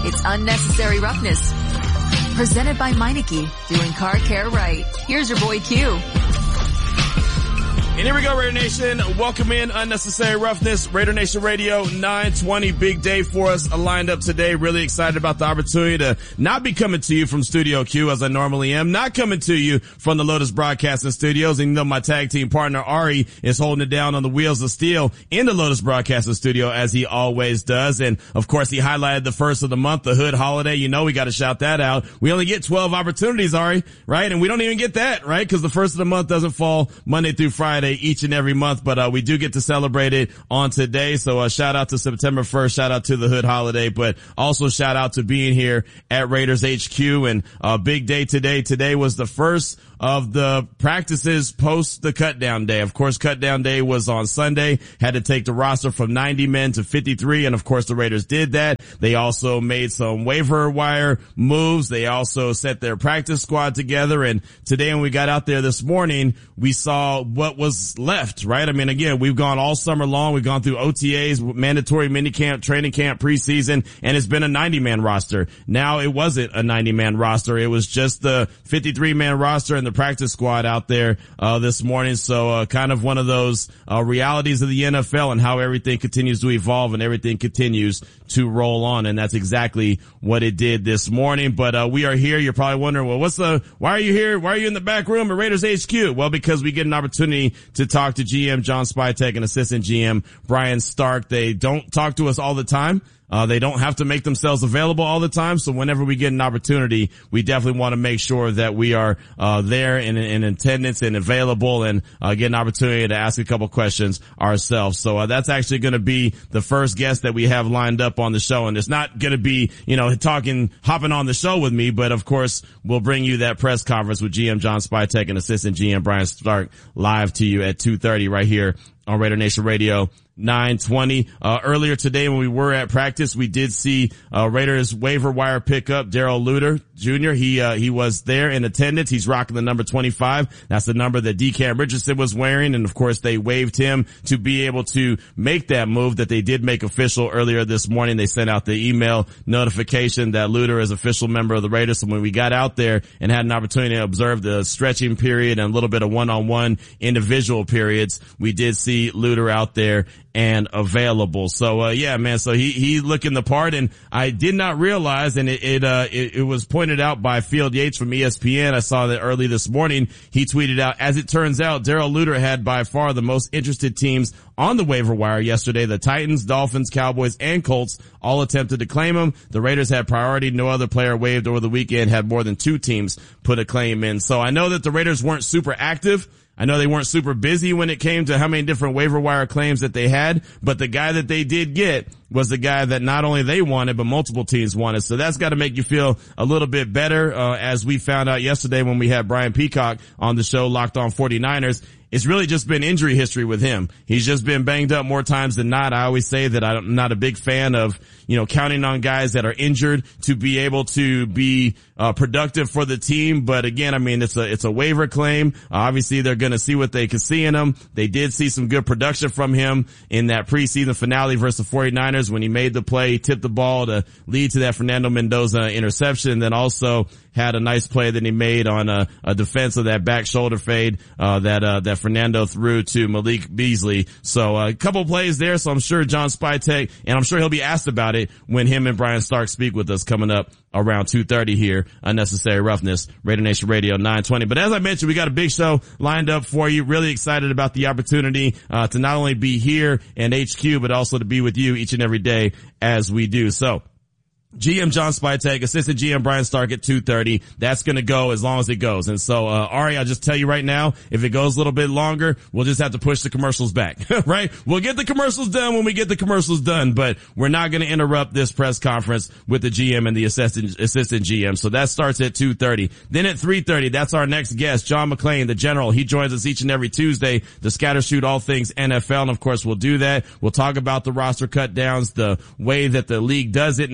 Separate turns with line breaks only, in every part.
It's Unnecessary Roughness. Presented by Meineke, doing car care right. Here's your boy Q.
And here we go, Raider Nation. Welcome in Unnecessary Roughness, Raider Nation Radio 920. Big day for us lined up today. Really excited about the opportunity to not be coming to you from Studio Q as I normally am. Not coming to you from the Lotus Broadcasting Studios. And you know my tag team partner Ari is holding it down on the wheels of steel in the Lotus Broadcasting Studio as he always does. And of course he highlighted the first of the month, the Hood holiday. You know we got to shout that out. We only get 12 opportunities, Ari, right? And we don't even get that, right? Because the first of the month doesn't fall Monday through Friday each and every month, but we do get to celebrate it on today. So shout out to September 1st, shout out to the Hood holiday, but also shout out to being here at Raiders HQ. And a big day today. Today was the first of the practices post the cutdown day. Of course, cutdown day was on Sunday, had to take the roster from 90 men to 53. And of course, the Raiders did that. They also made some waiver wire moves. They also set their practice squad together. And today when we got out there this morning, we saw what was left, right? I mean, again, we've gone all summer long. We've gone through OTAs, mandatory minicamp, training camp, preseason, and it's been a 90-man roster. Now it wasn't a 90-man roster. It was just the 53-man roster and the practice squad out there this morning. So kind of one of those realities of the NFL and how everything continues to evolve and everything continues to roll on. And that's exactly what it did this morning. But we are here. You're probably wondering, well, why are you here? Why are you in the back room at Raiders HQ? Well, because we get an opportunity to talk to GM John Spytek and assistant GM Brian Stark. They don't talk to us all the time. They don't have to make themselves available all the time. So whenever we get an opportunity, we definitely want to make sure that we are there in attendance and available and get an opportunity to ask a couple questions ourselves. So that's actually going to be the first guest that we have lined up on the show. And it's not going to be, hopping on the show with me, but of course we'll bring you that press conference with GM John Spytek and assistant GM Brian Stark live to you at 2:30 right here on Raider Nation Radio 920. Earlier today when we were at practice, we did see Raiders waiver wire pickup Darrell Luter Jr. He was there in attendance. He's rocking the number 25. That's the number that DeCam Richardson was wearing. And of course they waived him to be able to make that move that they did make official earlier this morning. They sent out the email notification that Luter is official member of the Raiders. So when we got out there and had an opportunity to observe the stretching period and a little bit of one-on-one individual periods, we did see Luter out there and available. So yeah, man, so he looking the part, and I did not realize, and it was pointed out by Field Yates from ESPN. I saw that early this morning. He tweeted out, as it turns out, Darrell Luter had by far the most interested teams on the waiver wire yesterday. The Titans, Dolphins, Cowboys, and Colts all attempted to claim him. The Raiders had priority. No other player waived over the weekend. Had more than 2 teams put a claim in. So I know that the Raiders weren't super active. I know they weren't super busy when it came to how many different waiver wire claims that they had, but the guy that they did get was the guy that not only they wanted, but multiple teams wanted. So that's got to make you feel a little bit better. As we found out yesterday when we had Brian Peacock on the show, Locked On 49ers, it's really just been injury history with him. He's just been banged up more times than not. I always say that I'm not a big fan of, counting on guys that are injured to be able to be productive for the team. But again, I mean, it's a waiver claim. Obviously they're going to see what they can see in him. They did see some good production from him in that preseason finale versus the 49ers when he made the play, tipped the ball to lead to that Fernando Mendoza interception, and then also had a nice play that he made on a defense of that back shoulder fade that Fernando threw to Malik Beasley. So a couple plays there. So I'm sure John Spytek, and I'm sure he'll be asked about it when him and Brian Stark speak with us coming up around 2:30 here. Unnecessary Roughness, Raider Nation Radio 920. But as I mentioned, we got a big show lined up for you. Really excited about the opportunity to not only be here in HQ, but also to be with you each and every day as we do. So GM John Spytek, assistant GM Brian Stark at 2:30. That's going to go as long as it goes. And so, Ari, I'll just tell you right now, if it goes a little bit longer, we'll just have to push the commercials back, right? We'll get the commercials done when we get the commercials done, but we're not going to interrupt this press conference with the GM and the assistant GM. So that starts at 2:30. Then at 3:30, that's our next guest, John McClain, the general. He joins us each and every Tuesday to scatter shoot all things NFL. And of course, we'll do that. We'll talk about the roster cut downs, the way that the league does it now,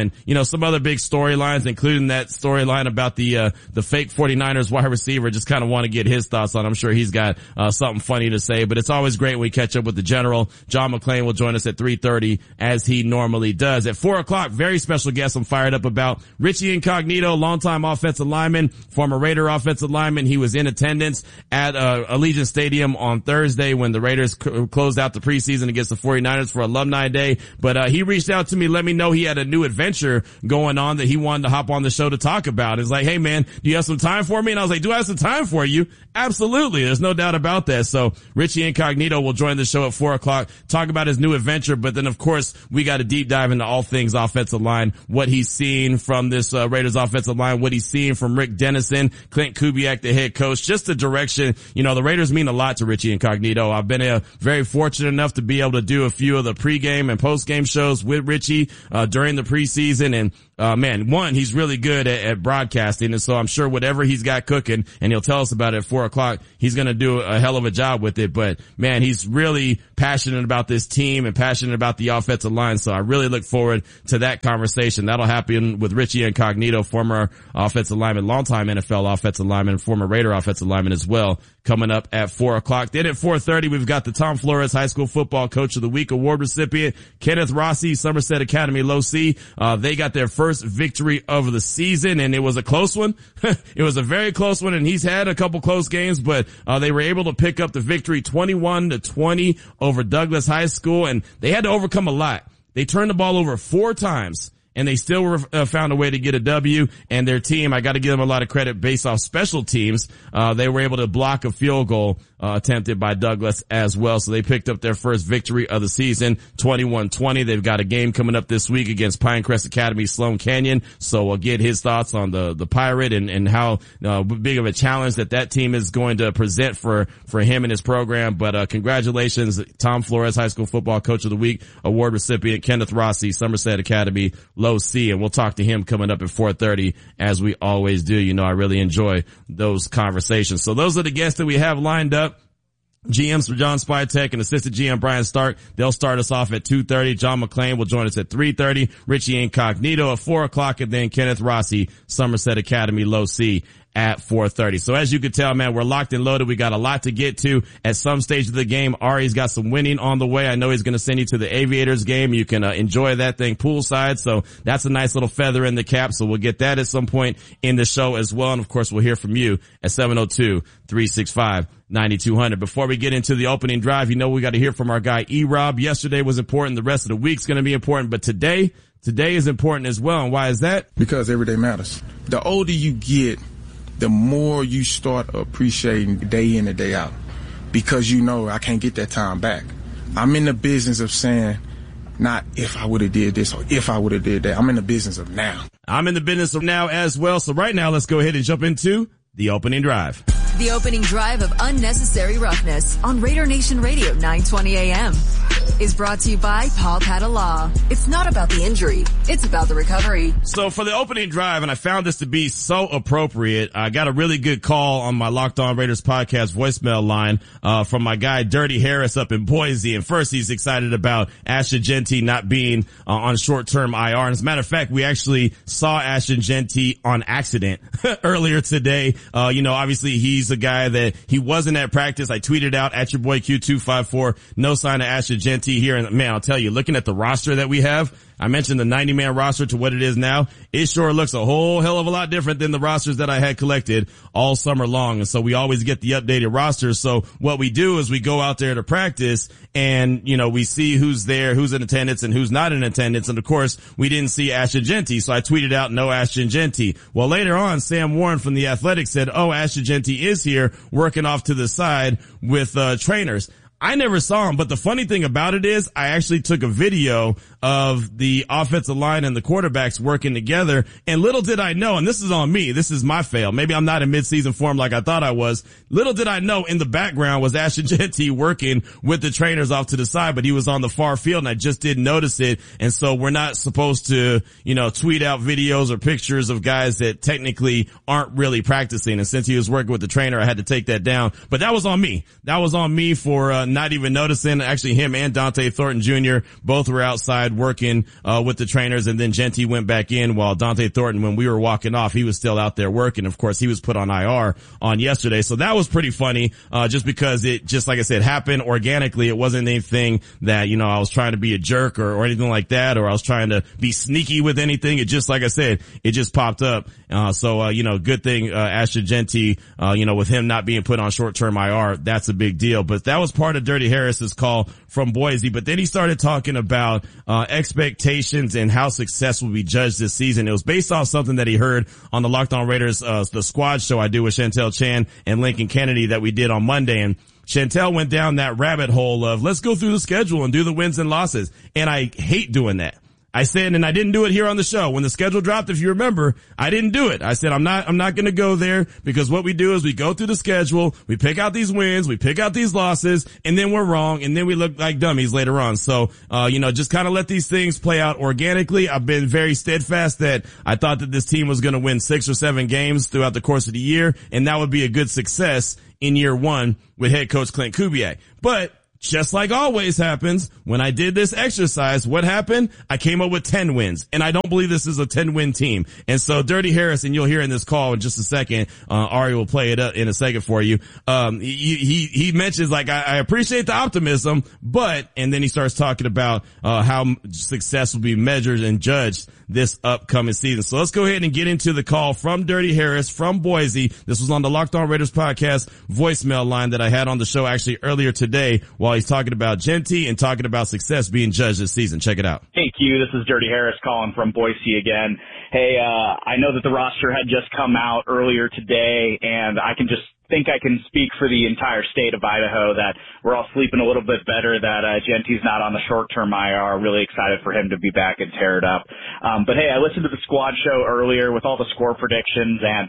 and, you know, some other big storylines, including that storyline about the fake 49ers wide receiver. Just kind of want to get his thoughts on it. I'm sure he's got, something funny to say, but it's always great when we catch up with the general. John McClain will join us at 3:30 as he normally does. At 4 o'clock, very special guest I'm fired up about. Richie Incognito, longtime offensive lineman, former Raider offensive lineman. He was in attendance at Allegiant Stadium on Thursday when the Raiders closed out the preseason against the 49ers for Alumni Day. But he reached out to me, let me know he had a new adventure going on that he wanted to hop on the show to talk about. It's like, hey man, do you have some time for me? And I was like, do I have some time for you? Absolutely. There's no doubt about that. So Richie Incognito will join the show at 4 o'clock, talk about his new adventure. But then of course we got to deep dive into all things offensive line, what he's seen from this Raiders offensive line, what he's seen from Rick Dennison, Clint Kubiak, the head coach, just the direction. You know, the Raiders mean a lot to Richie Incognito. I've been very fortunate enough to be able to do a few of the pregame and postgame shows with Richie during the preseason. And man, one, he's really good at broadcasting, and so I'm sure whatever he's got cooking, and he'll tell us about it at 4 o'clock, he's going to do a hell of a job with it. But man, he's really passionate about this team and passionate about the offensive line, so I really look forward to that conversation. That'll happen with Richie Incognito, former offensive lineman, longtime NFL offensive lineman, former Raider offensive lineman as well, coming up at 4 o'clock. Then at 4:30, we've got the Tom Flores High School Football Coach of the Week award recipient, Kenneth Rossi, Somerset Academy Low C. They got their first victory of the season, and it was a close one. It was a very close one, and he's had a couple close games, but they were able to pick up the victory 21-20 over Douglas High School, and they had to overcome a lot. They turned the ball over 4 times. And they still found a way to get a W. And their team, I got to give them a lot of credit based off special teams. They were able to block a field goal attempted by Douglas as well. So they picked up their first victory of the season, 21-20. They've got a game coming up this week against Pinecrest Academy, Sloan Canyon. So we'll get his thoughts on the Pirate and how big of a challenge that team is going to present for him and his program. But congratulations, Tom Flores High School Football Coach of the Week award recipient Kenneth Rossi, Somerset Academy Low C, and we'll talk to him coming up at 4:30 as we always do. You know, I really enjoy those conversations. So those are the guests that we have lined up. GMs for John Spytek and assistant GM Brian Stark. They'll start us off at 2:30. John McClain will join us at 3:30. Richie Incognito at 4 o'clock, and then Kenneth Rossi, Somerset Academy Low C, at 4:30. So as you can tell, man, we're locked and loaded. We got a lot to get to at some stage of the game. Ari's got some winning on the way. I know he's going to send you to the Aviators game. You can enjoy that thing poolside. So that's a nice little feather in the cap. So we'll get that at some point in the show as well. And of course, we'll hear from you at 702-365-9200. Before we get into the opening drive, you know, we got to hear from our guy E-Rob. Yesterday was important. The rest of the week's going to be important, but today is important as well. And why is that?
Because every day matters. The older you get, the more you start appreciating day in and day out, because you know I can't get that time back. I'm in the business of saying, not if I would have did this or if I would have did that. I'm in the business of now.
I'm in the business of now as well. So right now, let's go ahead and jump into the opening drive.
The opening drive of Unnecessary Roughness on Raider Nation Radio 920 AM is brought to you by Paul Patta Law. It's not about the injury, it's about the recovery.
So for the opening drive, and I found this to be so appropriate, I got a really good call on my Locked On Raiders podcast voicemail line from my guy Dirty Harris up in Boise. And first, he's excited about Ashton Jeanty not being on short-term IR. And as a matter of fact, we actually saw Ashton Jeanty on accident earlier today. You know, obviously he's a guy that he wasn't at practice. I tweeted out at your boy Q254, no sign of Ashton Jeanty here. And man, I'll tell you, looking at the roster that we have, I mentioned the 90-man roster to what it is now. It sure looks a whole hell of a lot different than the rosters that I had collected all summer long. And so we always get the updated rosters. So what we do is we go out there to practice and, you know, we see who's there, who's in attendance and who's not in attendance. And of course, we didn't see Ashton Jeanty. So I tweeted out, no Ashton Jeanty. Well, later on, Sam Warren from The Athletic said, oh, Ashton Jeanty is here working off to the side with trainers. I never saw him, but the funny thing about it is I actually took a video of the offensive line and the quarterbacks working together, and little did I know, and this is on me, this is my fail, maybe I'm not in midseason form like I thought I was, little did I know in the background was Ashton Jeanty working with the trainers off to the side, but he was on the far field and I just didn't notice it. And so we're not supposed to, you know, tweet out videos or pictures of guys that technically aren't really practicing, and since he was working with the trainer, I had to take that down. But that was on me. That was on me for not even noticing. Actually, him and Dante Thornton Jr. both were outside working, with the trainers, and then Jeanty went back in while Dante Thornton, when we were walking off, he was still out there working. Of course, he was put on IR on yesterday. So that was pretty funny, just because it just, like I said, happened organically. It wasn't anything that, I was trying to be a jerk or anything like that, or I was trying to be sneaky with anything. It just, like I said, it just popped up. So good thing, Ashton Jeanty, with him not being put on short-term IR, that's a big deal. But that was part of Dirty Harris's call from Boise. But then he started talking about, expectations and how success will be judged this season. It was based off something that he heard on the Locked On Raiders, the squad show I do with Chantel Chan and Lincoln Kennedy that we did on Monday. And Chantel went down that rabbit hole of let's go through the schedule and do the wins and losses. And I hate doing that. I said, and I didn't do it here on the show. When the schedule dropped, if you remember, I didn't do it. I said, I'm not going to go there, because what we do is we go through the schedule, we pick out these wins, we pick out these losses, and then we're wrong, and then we look like dummies later on. So, just kind of let these things play out organically. I've been very steadfast that I thought that this team was going to win 6 or 7 games throughout the course of the year, and that would be a good success in year one with head coach Clint Kubiak. But just like always happens, when I did this exercise, what happened? I came up with 10 wins, and I don't believe this is a 10-win team. And so Dirty Harris, and you'll hear in this call in just a second, Ari will play it up in a second for you. He mentions, like, I appreciate the optimism, but, and then he starts talking about, how success will be measured and judged this upcoming season. So let's go ahead and get into the call from Dirty Harris from Boise. This was on the Locked On Raiders podcast voicemail line that I had on the show actually earlier today, while he's talking about Jeanty and talking about success being judged this season. Check it out.
Hey, Q, this is Dirty Harris calling from Boise again. Hey, I know that the roster had just come out earlier today, and I can speak for the entire state of Idaho that we're all sleeping a little bit better that Jeanty's not on the short-term IR. Really excited for him to be back and tear it up. But hey, I listened to the squad show earlier with all the score predictions, and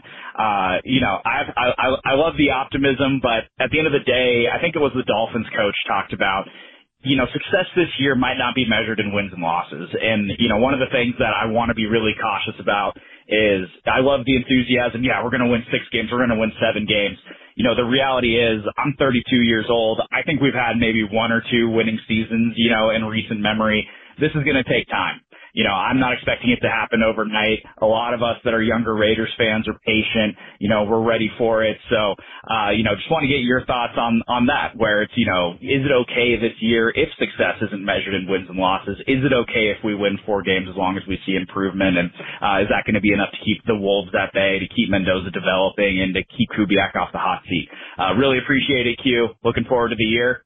I love the optimism, but at the end of the day, I think it was the Dolphins coach talked about, success this year might not be measured in wins and losses. And, one of the things that I want to be really cautious about is I love the enthusiasm. Yeah, we're going to win 6 games. We're going to win 7 games. The reality is I'm 32 years old. I think we've had maybe 1 or 2 winning seasons, in recent memory. This is going to take time. I'm not expecting it to happen overnight. A lot of us that are younger Raiders fans are patient. We're ready for it. So, just want to get your thoughts on that, where it's, is it okay this year if success isn't measured in wins and losses? Is it okay if we win 4 games as long as we see improvement? And, is that going to be enough to keep the Wolves at bay, to keep Mendoza developing, and to keep Kubiak off the hot seat? Really appreciate it, Q. Looking forward to the year.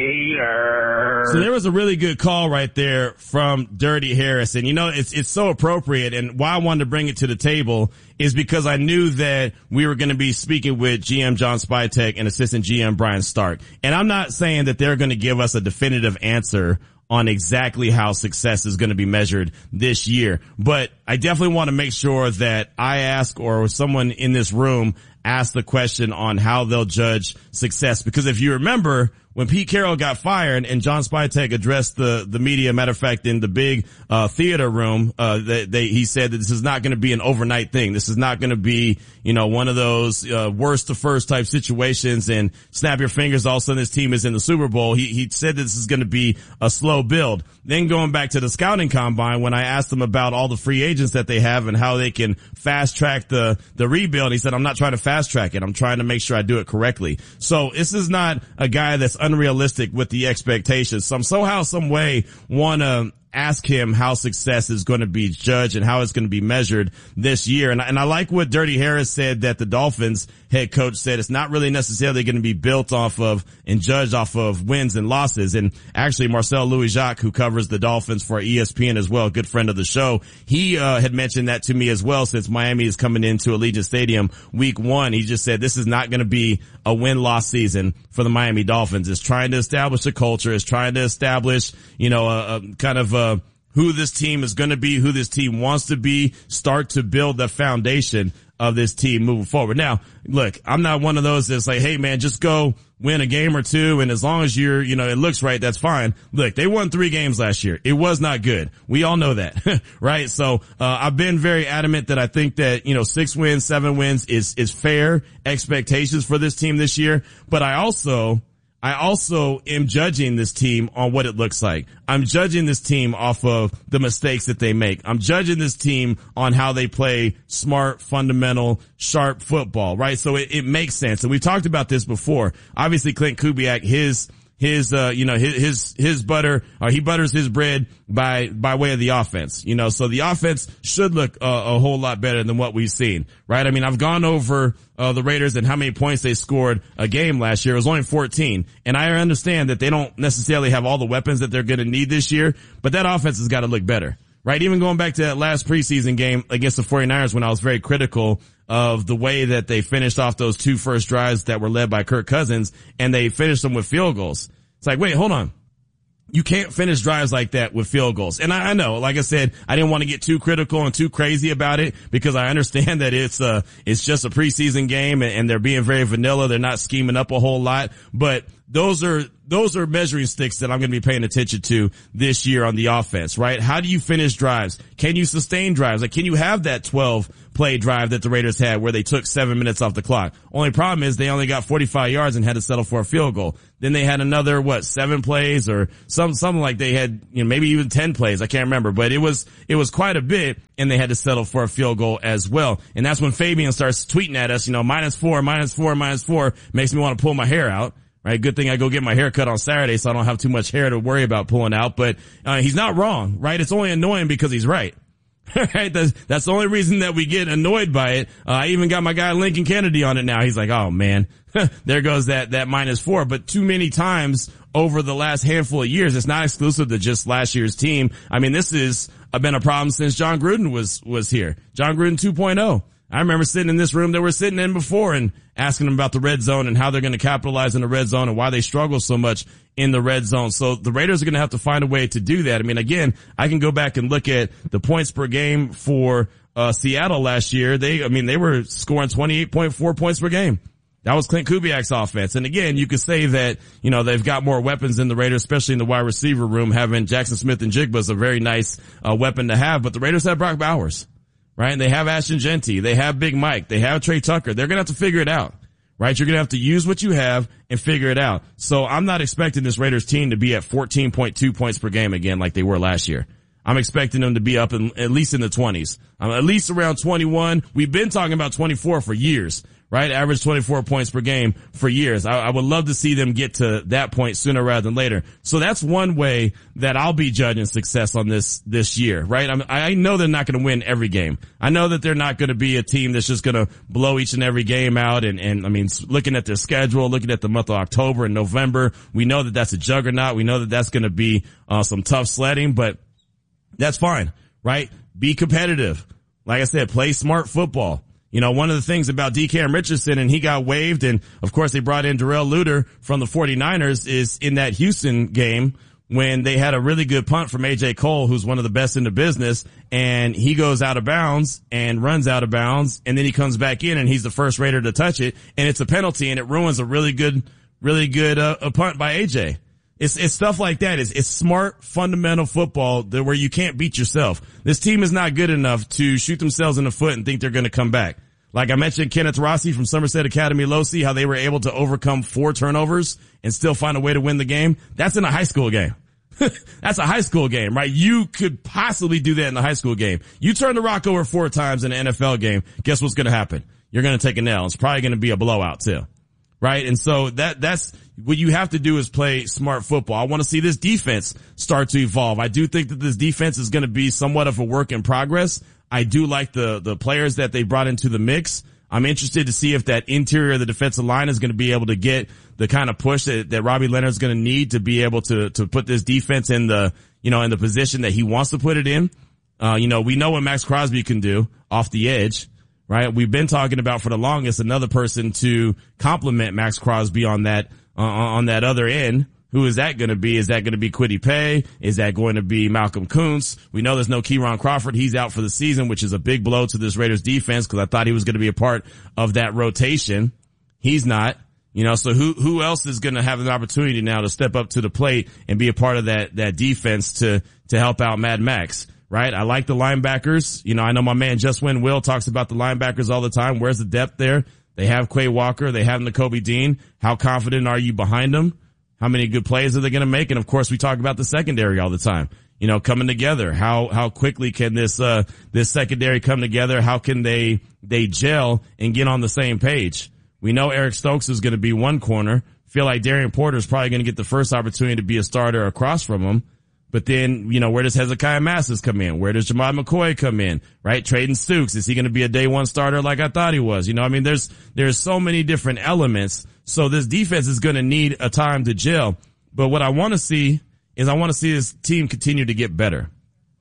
Raiders.
So there was a really good call right there from Dirty Harris. And it's so appropriate, and why I wanted to bring it to the table is because I knew that we were going to be speaking with GM John Spytek and assistant GM Brian Stark. And I'm not saying that they're going to give us a definitive answer on exactly how success is going to be measured this year, but I definitely want to make sure that I ask, or someone in this room ask the question on how they'll judge success. Because if you remember, when Pete Carroll got fired and John Spytek addressed the media, matter of fact, in the big theater room, he said that this is not going to be an overnight thing. This is not going to be, one of those worst to first type situations and snap your fingers, all of a sudden this team is in the Super Bowl. He said that this is going to be a slow build. Then going back to the scouting combine, when I asked him about all the free agents that they have and how they can fast track the rebuild, he said, I'm not trying to fast track it. I'm trying to make sure I do it correctly. So this is not a guy that's unrealistic with the expectations. Somehow, some way want to ask him how success is going to be judged and how it's going to be measured this year. And I like what Dirty Harris said, that the Dolphins head coach said it's not really necessarily going to be built off of and judged off of wins and losses. And actually, Marcel Louis-Jacques, who covers the Dolphins for ESPN as well, a good friend of the show, he had mentioned that to me as well, since Miami is coming into Allegiant Stadium week 1. He just said this is not going to be a win-loss season for the Miami Dolphins. It's trying to establish a culture. It's trying to establish, a kind of who this team is going to be, who this team wants to be, start to build the foundation of this team moving forward. Now, look, I'm not one of those that's like, hey man, just go win a game or 2, and as long as you're, it looks right, that's fine. Look, they won 3 games last year. It was not good. We all know that, right? So, I've been very adamant that I think that, 6 wins, 7 wins is fair expectations for this team this year. But I also I also am judging this team on what it looks like. I'm judging this team off of the mistakes that they make. I'm judging this team on how they play smart, fundamental, sharp football, right? So it makes sense. And we've talked about this before. Obviously, Clint Kubiak, his butter, or he butters his bread by way of the offense, so the offense should look a whole lot better than what we've seen, right? I mean, I've gone over the Raiders and how many points they scored a game last year. It was only 14. And I understand that they don't necessarily have all the weapons that they're going to need this year, but that offense has got to look better, right? Even going back to that last preseason game against the 49ers when I was very critical of the way that they finished off those 2 first drives that were led by Kirk Cousins, and they finished them with field goals. It's like, wait, hold on. You can't finish drives like that with field goals. And I know, like I said, I didn't want to get too critical and too crazy about it because I understand that it's just a preseason game and they're being very vanilla. They're not scheming up a whole lot, but those are measuring sticks that I'm going to be paying attention to this year on the offense, right? How do you finish drives? Can you sustain drives? Like, can you have that 12-play drive that the Raiders had where they took 7 minutes off the clock? Only problem is they only got 45 yards and had to settle for a field goal. Then they had another, 7 plays or something like they had, maybe even 10 plays. I can't remember, but it was quite a bit and they had to settle for a field goal as well. And that's when Fabian starts tweeting at us, -4, -4, -4 makes me want to pull my hair out. Right. Good thing I go get my hair cut on Saturday so I don't have too much hair to worry about pulling out. But, he's not wrong, right? It's only annoying because he's right. Right. That's the only reason that we get annoyed by it. I even got my guy Lincoln Kennedy on it now. He's like, oh man, there goes that -4. But too many times over the last handful of years, it's not exclusive to just last year's team. I mean, this has been a problem since John Gruden was here. John Gruden 2.0. I remember sitting in this room that we're sitting in before and asking them about the red zone and how they're going to capitalize in the red zone and why they struggle so much in the red zone. So the Raiders are going to have to find a way to do that. I mean, again, I can go back and look at the points per game for Seattle last year. They were scoring 28.4 points per game. That was Clint Kubiak's offense. And again, you could say that, they've got more weapons than the Raiders, especially in the wide receiver room. Having Jackson Smith and Jigba is a very nice weapon to have, but the Raiders have Brock Bowers. Right? And they have Ashton Genty. They have Big Mike. They have Trey Tucker. They're going to have to figure it out. Right? You're going to have to use what you have and figure it out. So I'm not expecting this Raiders team to be at 14.2 points per game again like they were last year. I'm expecting them to be up at least in the 20s. At least around 21. We've been talking about 24 for years. Right? Average 24 points per game for years. I would love to see them get to that point sooner rather than later. So that's one way that I'll be judging success on this year, right? I know they're not going to win every game. I know that they're not going to be a team that's just going to blow each and every game out. And I mean, looking at their schedule, looking at the month of October and November, we know that that's a juggernaut. We know that that's going to be some tough sledding, but that's fine, right? Be competitive. Like I said, play smart football. One of the things about DeCam Richardson, and he got waived, and of course they brought in Darrell Luter from the 49ers, is in that Houston game when they had a really good punt from A.J. Cole, who's one of the best in the business, and he goes out of bounds and runs out of bounds, and then he comes back in and he's the first Raider to touch it, and it's a penalty, and it ruins a really good punt by A.J. It's stuff like that. It's smart, fundamental football where you can't beat yourself. This team is not good enough to shoot themselves in the foot and think they're going to come back. Like I mentioned, Kenneth Rossi from Somerset Academy Losi, how they were able to overcome 4 turnovers and still find a way to win the game. That's in a high school game. That's a high school game, right? You could possibly do that in a high school game. You turn the rock over 4 times in an NFL game. Guess what's going to happen? You're going to take a nail. It's probably going to be a blowout too. Right? And so that's what you have to do is play smart football. I want to see this defense start to evolve. I do think that this defense is going to be somewhat of a work in progress. I do like the players that they brought into the mix. I'm interested to see if that interior of the defensive line is going to be able to get the kind of push that Robbie Leonard's going to need to be able to put this defense in the position that he wants to put it in. We know what Max Crosby can do off the edge. Right? We've been talking about for the longest another person to complement Max Crosby on that other end. Who is that going to be? Is that going to be Kwity Paye? Is that going to be Malcolm Kuntz? We know there's no Kieron Crawford. He's out for the season, which is a big blow to this Raiders defense because I thought he was going to be a part of that rotation. He's not. So who else is going to have an opportunity now to step up to the plate and be a part of that defense to help out Mad Max? Right? I like the linebackers. I know my man Just Win Will talks about the linebackers all the time. Where's the depth there? They have Quay Walker. They have Nakobe Dean. How confident are you behind them? How many good plays are they going to make? And of course, we talk about the secondary all the time. Coming together. How quickly can this secondary come together? How can they gel and get on the same page? We know Eric Stokes is going to be one corner. Feel like Darian Porter is probably going to get the first opportunity to be a starter across from him. But then, where does Hezekiah Massis come in? Where does Jahmad McCoy come in? Right? Traden Stukes. Is he going to be a day one starter like I thought he was? There's so many different elements. So this defense is going to need a time to gel. But what I want to see is this team continue to get better.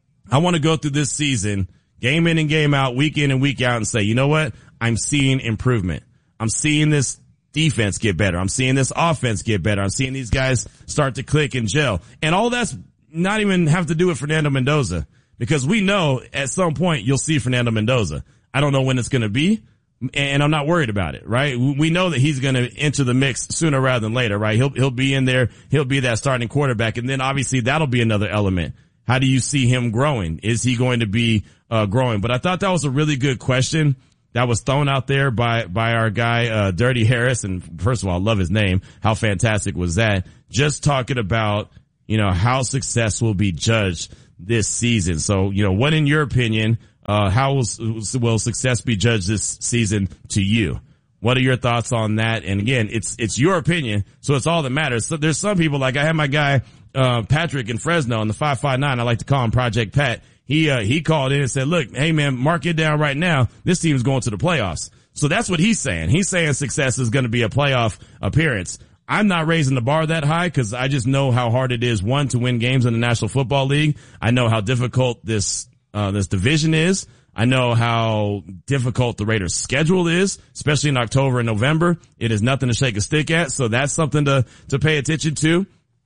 I want to go through this season, game in and game out, week in and week out, and say, you know what? I'm seeing improvement. I'm seeing this defense get better. I'm seeing this offense get better. I'm seeing these guys start to click and gel. And all that's not even have to do with Fernando Mendoza, because we know at some point you'll see Fernando Mendoza. I don't know when it's going to be, and I'm not worried about it, right? We know that he's going to enter the mix sooner rather than later, right? He'll be in there. He'll be that starting quarterback. And then obviously that'll be another element. How do you see him growing? Is he going to be growing? But I thought that was a really good question that was thrown out there by our guy, Dirty Harris. And first of all, I love his name. How fantastic was that? Just talking about, how success will be judged this season. So, what in your opinion, how will success be judged this season to you? What are your thoughts on that? And again, it's your opinion, so it's all that matters. So there's some people, like I had my guy, Patrick in Fresno on the 559. I like to call him Project Pat. He called in and said, look, hey man, mark it down right now. This team is going to the playoffs. So that's what he's saying. He's saying success is going to be a playoff appearance. I'm not raising the bar that high because I just know how hard it is, one, to win games in the National Football League. I know how difficult this division is. I know how difficult the Raiders' schedule is, especially in October and November. It is nothing to shake a stick at. So that's something to pay attention to.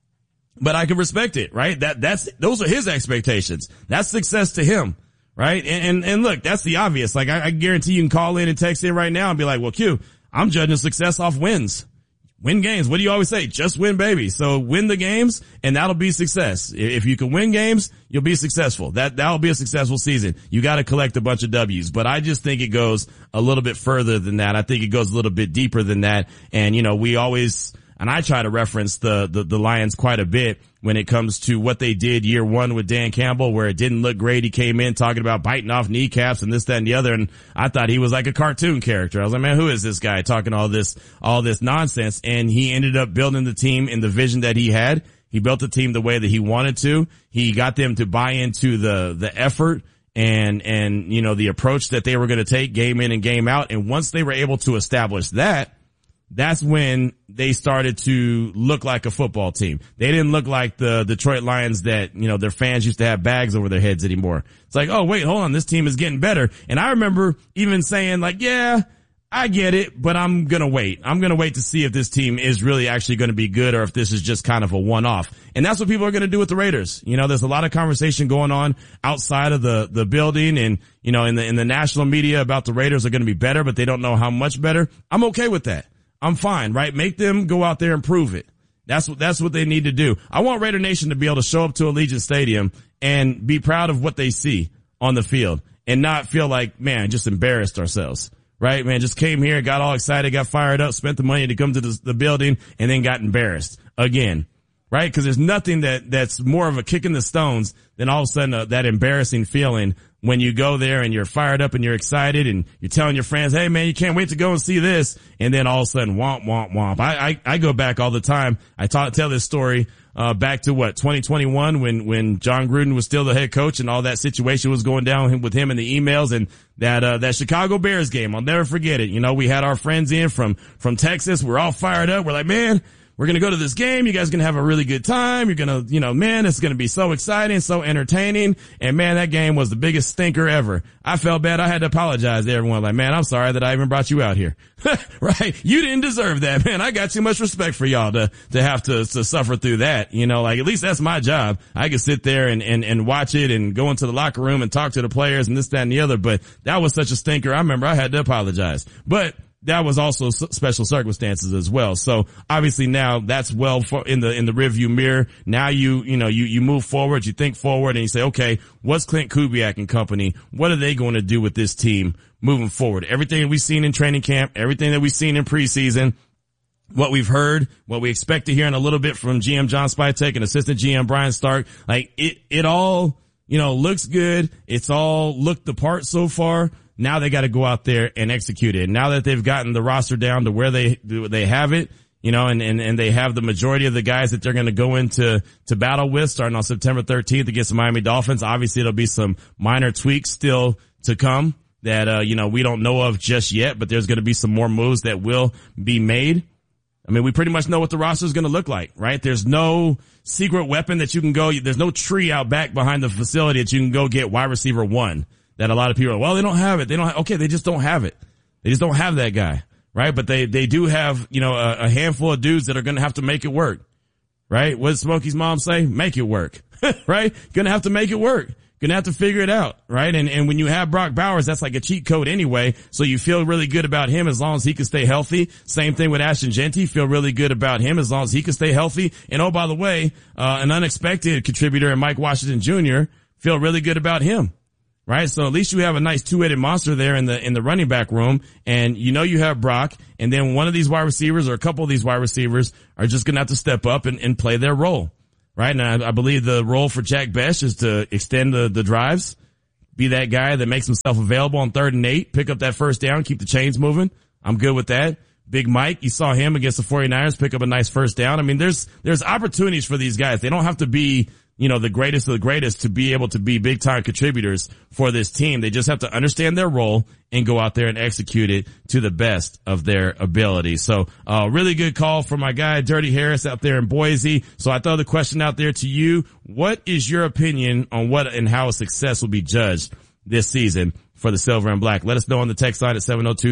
But I can respect it, right? Those are his expectations. That's success to him, right? And look, that's the obvious. Like I guarantee you can call in and text in right now and be like, well, Q, I'm judging success off wins. Win games. What do you always say? Just win, baby. So win the games and that'll be success. If you can win games, you'll be successful. That'll be a successful season. You got to collect a bunch of W's, but I just think it goes a little bit further than that. I think it goes a little bit deeper than that. And we always, and I try to reference the Lions quite a bit when it comes to what they did year one with Dan Campbell, where it didn't look great. He came in talking about biting off kneecaps and this, that, and the other. And I thought he was like a cartoon character. I was like, man, who is this guy talking all this nonsense? And he ended up building the team in the vision that he had. He built the team the way that he wanted to. He got them to buy into the effort and the approach that they were going to take game in and game out. And once they were able to establish that, that's when they started to look like a football team. They didn't look like the Detroit Lions that, their fans used to have bags over their heads anymore. It's like, oh, wait, hold on. This team is getting better. And I remember even saying like, yeah, I get it, but I'm going to wait. I'm going to wait to see if this team is really actually going to be good or if this is just kind of a one-off. And that's what people are going to do with the Raiders. There's a lot of conversation going on outside of the building and, in the national media about the Raiders are going to be better, but they don't know how much better. I'm okay with that. I'm fine, right? Make them go out there and prove it. That's what they need to do. I want Raider Nation to be able to show up to Allegiant Stadium and be proud of what they see on the field and not feel like, man, just embarrassed ourselves, right? Man, just came here, got all excited, got fired up, spent the money to come to the building and then got embarrassed again, right? Because there's nothing that's more of a kick in the stones than all of a sudden that embarrassing feeling when you go there and you're fired up and you're excited and you're telling your friends, hey man, you can't wait to go and see this. And then all of a sudden, womp, womp, womp. I go back all the time. I tell this story, back to 2021 when John Gruden was still the head coach and all that situation was going down with him and the emails and that Chicago Bears game. I'll never forget it. We had our friends in from Texas. We're all fired up. We're like, man, we're going to go to this game. You guys are going to have a really good time. You're going to, man, it's going to be so exciting, so entertaining. And man, that game was the biggest stinker ever. I felt bad. I had to apologize to everyone. Like, man, I'm sorry that I even brought you out here. Right? You didn't deserve that, man. I got too much respect for y'all to have to suffer through that. Like at least that's my job. I could sit there and watch it and go into the locker room and talk to the players and this, that, and the other. But that was such a stinker. I remember I had to apologize. But that was also special circumstances as well. So obviously now that's well in the rearview mirror. Now you move forward, you think forward and you say, okay, what's Clint Kubiak and company? What are they going to do with this team moving forward? Everything we've seen in training camp, everything that we've seen in preseason, what we've heard, what we expect to hear in a little bit from GM John Spytek and assistant GM Brian Stark, like it all, looks good. It's all looked the part so far. Now they got to go out there and execute it. Now that they've gotten the roster down to where they have it, and they have the majority of the guys that they're going to go into battle with starting on September 13th against the Miami Dolphins. Obviously there'll be some minor tweaks still to come that, we don't know of just yet, but there's going to be some more moves that will be made. I mean, we pretty much know what the roster is going to look like, right? There's no secret weapon that you can go. There's no tree out back behind the facility that you can go get wide receiver 1 that a lot of people are, well, they don't have it. Okay, they just don't have it. They just don't have that guy, right? But they do have, a handful of dudes that are going to have to make it work, right? What did Smokey's mom say? Make it work, right? Going to have to make it work. Gonna have to figure it out, right? And when you have Brock Bowers, that's like a cheat code anyway. So you feel really good about him as long as he can stay healthy. Same thing with Ashton Jeanty. Feel really good about him as long as he can stay healthy. And oh, by the way, an unexpected contributor in Mike Washington Jr. Feel really good about him, right? So at least you have a nice two-headed monster there in the running back room. And you have Brock. And then one of these wide receivers or a couple of these wide receivers are just gonna have to step up and play their role. Right. And I believe the role for Jack Bech is to extend the drives, be that guy that makes himself available on 3rd and 8, pick up that first down, keep the chains moving. I'm good with that. Big Mike, you saw him against the 49ers pick up a nice first down. I mean, there's opportunities for these guys. They don't have to be, the greatest of the greatest to be able to be big time contributors for this team. They just have to understand their role and go out there and execute it to the best of their ability. So, really good call from my guy, Dirty Harris out there in Boise. So I throw the question out there to you. What is your opinion on what and how a success will be judged this season for the Silver and Black? Let us know on the text line at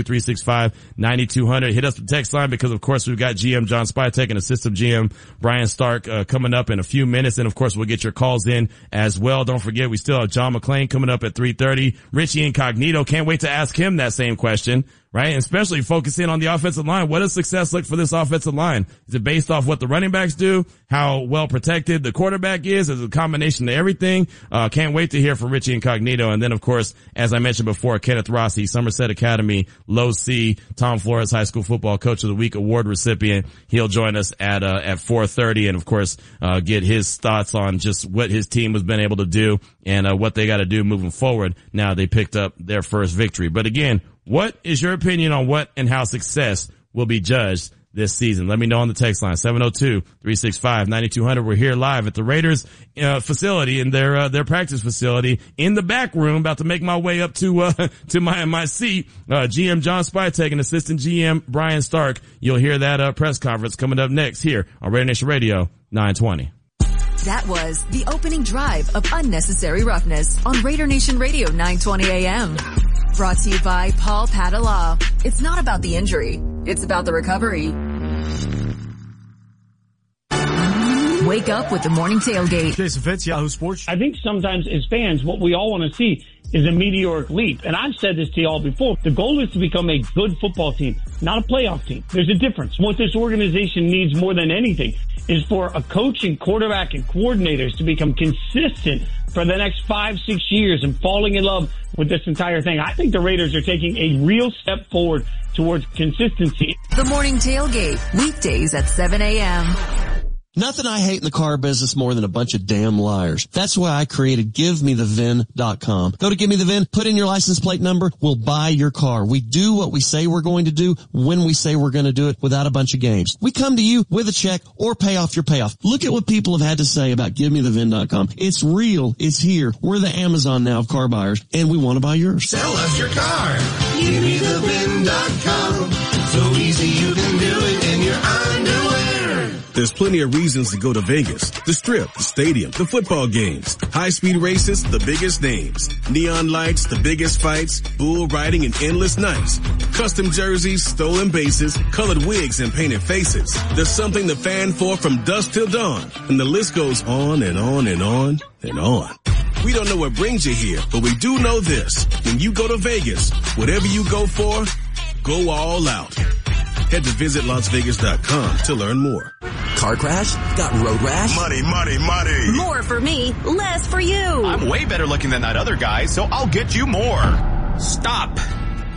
702-365-9200. Hit us the text line because, of course, we've got GM John Spytek and assistant GM Brian Stark coming up in a few minutes. And, of course, we'll get your calls in as well. Don't forget, we still have John McClain coming up at 3:30. Richie Incognito, can't wait to ask him that same question, right? And especially focusing on the offensive line. What does success look for this offensive line? Is it based off what the running backs do? How well protected the quarterback is? Is it a combination of everything? Can't wait to hear from Richie Incognito. And then, of course, as I mentioned before, Kenneth Rossi, Somerset Academy, Low C, Tom Flores High School Football Coach of the Week award recipient. He'll join us at 4:30 and, of course, get his thoughts on just what his team has been able to do and what they got to do moving forward now they picked up their first victory. But again, what is your opinion on what and how success will be judged this season? Let me know on the text line, 702-365-9200. We're here live at the Raiders facility in their practice facility in the back room, about to make my way up to my seat. GM John Spytek and assistant GM Brian Stark. You'll hear that press conference coming up next here on Raider Nation Radio 920.
That was the opening drive of Unnecessary Roughness on Raider Nation Radio 920 AM. Brought to you by Paul Padala. It's not about the injury. It's about the recovery. Wake up with the morning tailgate.
Jason Fitz, Yahoo Sports.
I think sometimes as fans, what we all want to see is a meteoric leap. And I've said this to y'all before. The goal is to become a good football team, not a playoff team. There's a difference. What this organization needs more than anything is for a coach and quarterback and coordinators to become consistent for the next 5-6 years and falling in love with this entire thing. I think the Raiders are taking a real step forward towards consistency.
The morning tailgate, weekdays at 7 a.m.
Nothing I hate in the car business more than a bunch of damn liars. That's why I created GiveMeTheVIN.com. Go to Give Me the VIN, put in your license plate number, we'll buy your car. We do what we say we're going to do when we say we're going to do it without a bunch of games. We come to you with a check or pay off your payoff. Look at what people have had to say about GiveMeTheVIN.com. It's real. It's here. We're the Amazon now of car buyers, and we want to buy yours.
Sell us your car. GiveMeTheVIN.com. So easy you can do it in your underwear.
There's plenty of reasons to go to Vegas. The Strip, the stadium, the football games, high-speed races, the biggest names, neon lights, the biggest fights, bull riding and endless nights, custom jerseys, stolen bases, colored wigs and painted faces. There's something to fan for from dusk till dawn, and the list goes on and on and on and on. We don't know what brings you here, but we do know this. When you go to Vegas, whatever you go for, go all out. Head to visitlasvegas.com to learn more.
Car crash? Got road rash?
Money, money, money.
More for me, less for you.
I'm way better looking than that other guy, so I'll get you more.
Stop.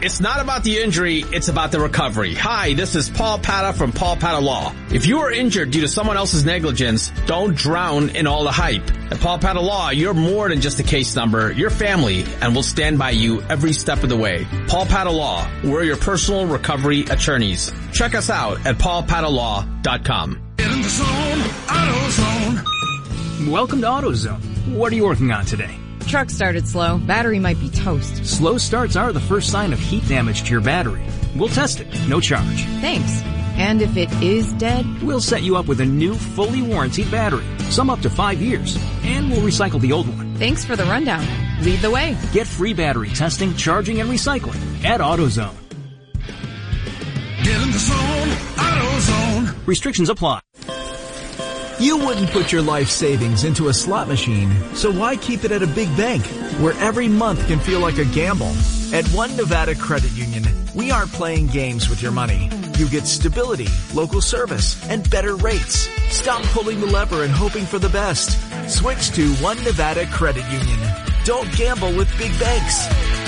It's not about the injury, it's about the recovery. Hi, this is Paul Pata from Paul Pata Law. If you are injured due to someone else's negligence, don't drown in all the hype. At Paul Pata Law, you're more than just a case number. You're family, and we'll stand by you every step of the way. Paul Pata Law, we're your personal recovery attorneys. Check us out at paulpatalaw.com.
Get in the zone, AutoZone.
Welcome to AutoZone. What are you working on today?
Truck started slow. Battery might be toast.
Slow starts are the first sign of heat damage to your battery. We'll test it. No charge.
Thanks. And if it is dead?
We'll set you up with a new, fully warranted battery. Some up to 5 years. And we'll recycle the old one.
Thanks for the rundown. Lead the way.
Get free battery testing, charging, and recycling at AutoZone.
Get in the zone, AutoZone.
Restrictions apply.
You wouldn't put your life savings into a slot machine, so why keep it at a big bank, where every month can feel like a gamble? At One Nevada Credit Union, we aren't playing games with your money. You get stability, local service, and better rates. Stop pulling the lever and hoping for the best. Switch to One Nevada Credit Union. Don't gamble with big banks.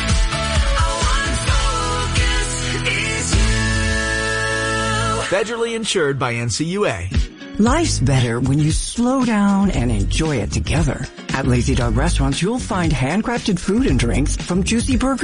Federally insured by NCUA.
Life's better when you slow down and enjoy it together. At Lazy Dog Restaurants, you'll find handcrafted food and drinks from juicy burgers